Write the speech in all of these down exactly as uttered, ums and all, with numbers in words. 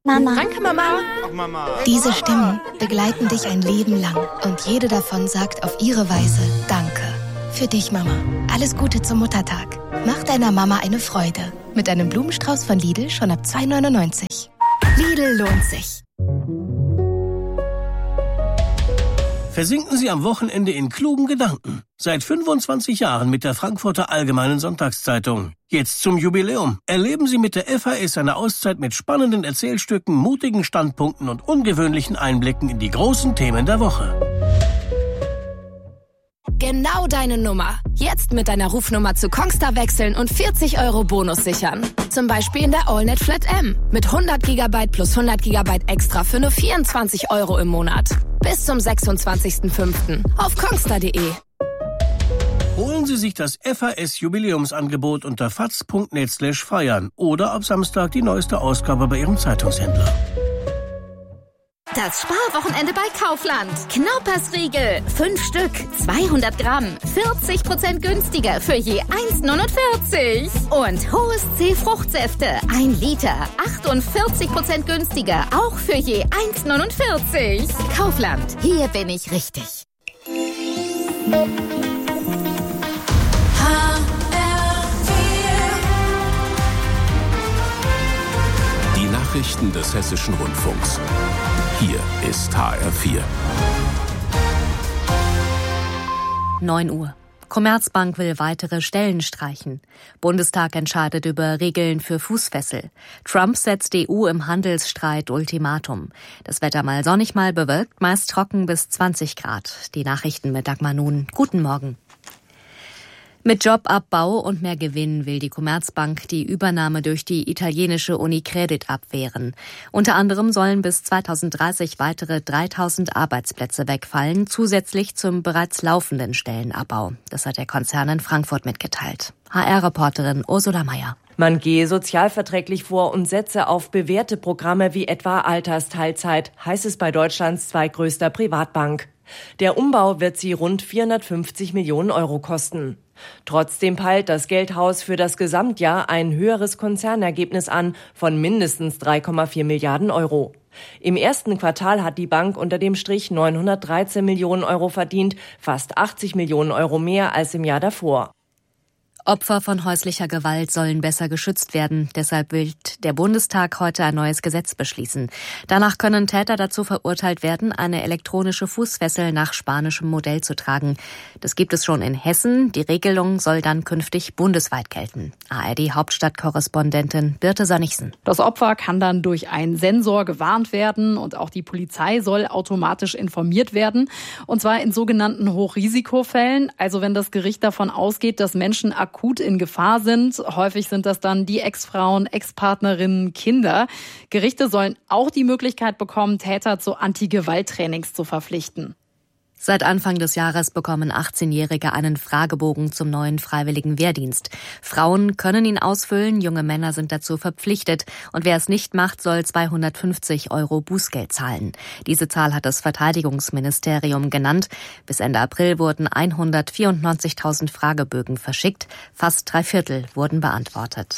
Mama. Danke, Mama. Ach, Mama. Diese Stimmen begleiten dich ein Leben lang und jede davon sagt auf ihre Weise Danke. Für dich, Mama. Alles Gute zum Muttertag. Mach deiner Mama eine Freude. Mit einem Blumenstrauß von Lidl schon ab zwei neunundneunzig. Lidl lohnt sich. Versinken Sie am Wochenende in klugen Gedanken. Seit fünfundzwanzig Jahren mit der Frankfurter Allgemeinen Sonntagszeitung. Jetzt zum Jubiläum. Erleben Sie mit der F A S eine Auszeit mit spannenden Erzählstücken, mutigen Standpunkten und ungewöhnlichen Einblicken in die großen Themen der Woche. Genau deine Nummer. Jetzt mit deiner Rufnummer zu Kongstar wechseln und vierzig Euro Bonus sichern. Zum Beispiel in der AllNet Flat M. Mit hundert Gigabyte plus hundert Gigabyte extra für nur vierundzwanzig Euro im Monat. Bis zum sechsundzwanzigsten fünften auf kongstar punkt de. Holen Sie sich das F A S-Jubiläumsangebot unter faz punkt net slash feiern oder ab Samstag die neueste Ausgabe bei Ihrem Zeitungshändler. Das Sparwochenende bei Kaufland. Knaupersriegel. Fünf Stück, zweihundert Gramm. vierzig Prozent günstiger für je eins neunundvierzig. Und Hohes C Fruchtsäfte. Ein Liter. achtundvierzig Prozent günstiger. Auch für je eins neunundvierzig. Kaufland. Hier bin ich richtig. Die Nachrichten des Hessischen Rundfunks. Hier ist H R vier. neun Uhr. Commerzbank will weitere Stellen streichen. Bundestag entscheidet über Regeln für Fußfessel. Trump setzt E U im Handelsstreit Ultimatum. Das Wetter mal sonnig, mal bewölkt, meist trocken bis zwanzig Grad. Die Nachrichten mit Dagmar Nun. Guten Morgen. Mit Jobabbau und mehr Gewinn will die Commerzbank die Übernahme durch die italienische Unicredit abwehren. Unter anderem sollen bis zweitausenddreißig weitere dreitausend Arbeitsplätze wegfallen, zusätzlich zum bereits laufenden Stellenabbau. Das hat der Konzern in Frankfurt mitgeteilt. H R-Reporterin Ursula Mayer. Man gehe sozialverträglich vor und setze auf bewährte Programme wie etwa Altersteilzeit, heißt es bei Deutschlands zweitgrößter Privatbank. Der Umbau wird sie rund vierhundertfünfzig Millionen Euro kosten. Trotzdem peilt das Geldhaus für das Gesamtjahr ein höheres Konzernergebnis an von mindestens drei Komma vier Milliarden Euro. Im ersten Quartal hat die Bank unter dem Strich neunhundertdreizehn Millionen Euro verdient, fast achtzig Millionen Euro mehr als im Jahr davor. Opfer von häuslicher Gewalt sollen besser geschützt werden. Deshalb will der Bundestag heute ein neues Gesetz beschließen. Danach können Täter dazu verurteilt werden, eine elektronische Fußfessel nach spanischem Modell zu tragen. Das gibt es schon in Hessen. Die Regelung soll dann künftig bundesweit gelten. A R D-Hauptstadtkorrespondentin Birte Sönnigsen. Das Opfer kann dann durch einen Sensor gewarnt werden und auch die Polizei soll automatisch informiert werden. Und zwar in sogenannten Hochrisikofällen. Also wenn das Gericht davon ausgeht, dass Menschen akut in Gefahr sind. Häufig sind das dann die Ex-Frauen, Ex-Partnerinnen, Kinder. Gerichte sollen auch die Möglichkeit bekommen, Täter zu Anti-Gewalt-Trainings zu verpflichten. Seit Anfang des Jahres bekommen achtzehnjährige einen Fragebogen zum neuen freiwilligen Wehrdienst. Frauen können ihn ausfüllen, junge Männer sind dazu verpflichtet. Und wer es nicht macht, soll zweihundertfünfzig Euro Bußgeld zahlen. Diese Zahl hat das Verteidigungsministerium genannt. Bis Ende April wurden hundertvierundneunzigtausend Fragebögen verschickt. Fast drei Viertel wurden beantwortet.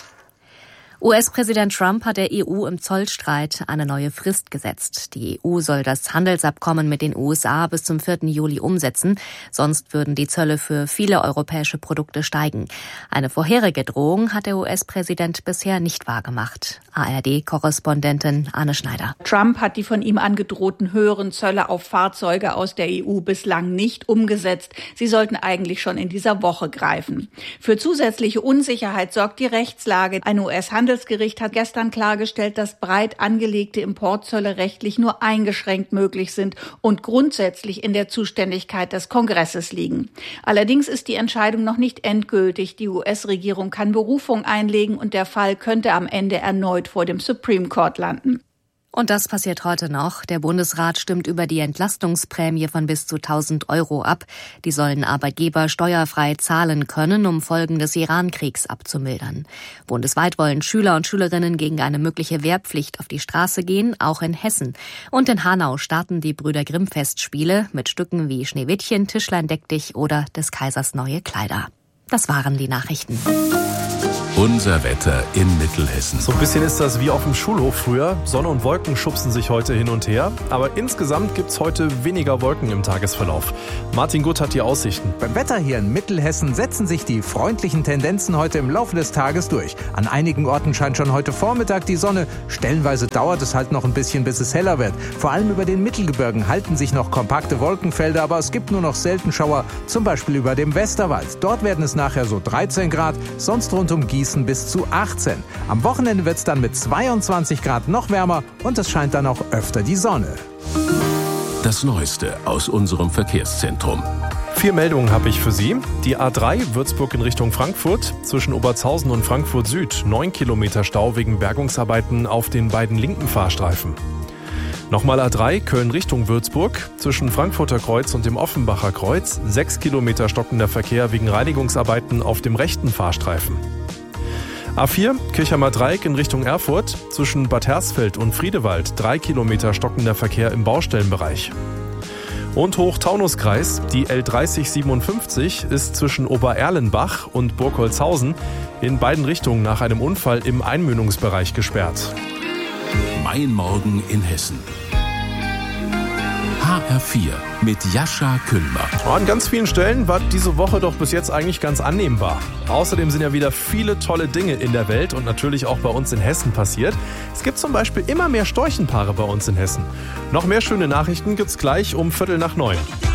U S-Präsident Trump hat der E U im Zollstreit eine neue Frist gesetzt. Die E U soll das Handelsabkommen mit den U S A bis zum vierten Juli umsetzen. Sonst würden die Zölle für viele europäische Produkte steigen. Eine vorherige Drohung hat der U S-Präsident bisher nicht wahrgemacht. A R D-Korrespondentin Anne Schneider. Trump hat die von ihm angedrohten höheren Zölle auf Fahrzeuge aus der E U bislang nicht umgesetzt. Sie sollten eigentlich schon in dieser Woche greifen. Für zusätzliche Unsicherheit sorgt die Rechtslage. Ein U S-Handelsgericht hat gestern klargestellt, dass breit angelegte Importzölle rechtlich nur eingeschränkt möglich sind und grundsätzlich in der Zuständigkeit des Kongresses liegen. Allerdings ist die Entscheidung noch nicht endgültig. Die U S-Regierung kann Berufung einlegen und der Fall könnte am Ende erneut vor dem Supreme Court landen. Und das passiert heute noch. Der Bundesrat stimmt über die Entlastungsprämie von bis zu tausend Euro ab. Die sollen Arbeitgeber steuerfrei zahlen können, um Folgen des Iran-Kriegs abzumildern. Bundesweit wollen Schüler und Schülerinnen gegen eine mögliche Wehrpflicht auf die Straße gehen, auch in Hessen. Und in Hanau starten die Brüder Grimm-Festspiele mit Stücken wie Schneewittchen, Tischlein deck dich oder des Kaisers neue Kleider. Das waren die Nachrichten. Unser Wetter in Mittelhessen. So ein bisschen ist das wie auf dem Schulhof früher. Sonne und Wolken schubsen sich heute hin und her. Aber insgesamt gibt es heute weniger Wolken im Tagesverlauf. Martin Gutt hat die Aussichten. Beim Wetter hier in Mittelhessen setzen sich die freundlichen Tendenzen heute im Laufe des Tages durch. An einigen Orten scheint schon heute Vormittag die Sonne. Stellenweise dauert es halt noch ein bisschen, bis es heller wird. Vor allem über den Mittelgebirgen halten sich noch kompakte Wolkenfelder, aber es gibt nur noch selten Schauer, zum Beispiel über dem Westerwald. Dort werden es nachher so dreizehn Grad, sonst rund um Gießen bis zu achtzehn. Am Wochenende wird es dann mit zweiundzwanzig Grad noch wärmer und es scheint dann auch öfter die Sonne. Das Neueste aus unserem Verkehrszentrum. Vier Meldungen habe ich für Sie. Die A drei Würzburg in Richtung Frankfurt. Zwischen Obertshausen und Frankfurt Süd neun Kilometer Stau wegen Bergungsarbeiten auf den beiden linken Fahrstreifen. Nochmal A drei Köln Richtung Würzburg. Zwischen Frankfurter Kreuz und dem Offenbacher Kreuz sechs Kilometer stockender Verkehr wegen Reinigungsarbeiten auf dem rechten Fahrstreifen. A vier Kirchheimer Dreieck in Richtung Erfurt. Zwischen Bad Hersfeld und Friedewald drei Kilometer stockender Verkehr im Baustellenbereich. Und Hochtaunuskreis, die L dreißig siebenundfünfzig ist zwischen Obererlenbach und Burgholzhausen in beiden Richtungen nach einem Unfall im Einmündungsbereich gesperrt. Mein Morgen in Hessen. H R vier mit Jascha Küllmer. An ganz vielen Stellen war diese Woche doch bis jetzt eigentlich ganz annehmbar. Außerdem sind ja wieder viele tolle Dinge in der Welt und natürlich auch bei uns in Hessen passiert. Es gibt zum Beispiel immer mehr Storchenpaare bei uns in Hessen. Noch mehr schöne Nachrichten gibt's gleich um Viertel nach neun.